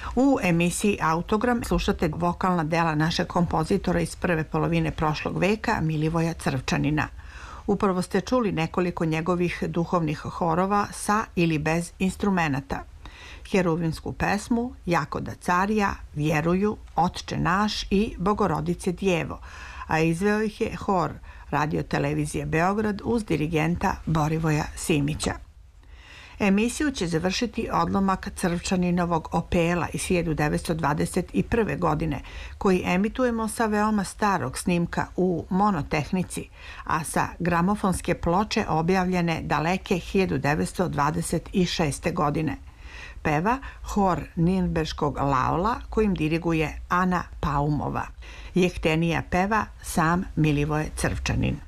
U emisiji Autogram slušate vokalna dela našeg kompozitora iz prve polovine prošlog veka, Milivoja Crvčanina. Upravo ste čuli nekoliko njegovih duhovnih horova sa ili bez instrumenata. Heruvimsku pesmu, Jakoda carija, Vjeruju, Otče naš i Bogorodice djevo, a izveo ih je hor Radio televizije Beograd uz dirigenta Borivoja Simića. Emisiju će završiti odlomak Crvčaninovog opela iz 1921. godine, koji emitujemo sa veoma starog snimka u monotehnici, a sa gramofonske ploče objavljene daleke 1926. godine. Peva hor Nirnberškog Laola, kojim diriguje Ana Paumova. Jehtenija peva sam Milivoje Crvčanin.